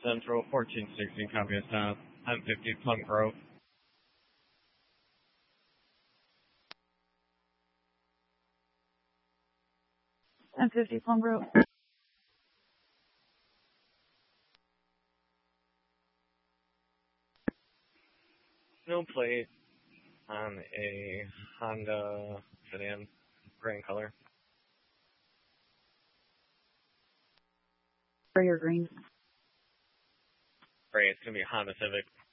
Central 1416, copy of stop. 1050 Plum Grove. 1050 Plum Grove. No plate on a Honda sedan, gray in color. Gray or green? Gray, it's going to be a Honda Civic.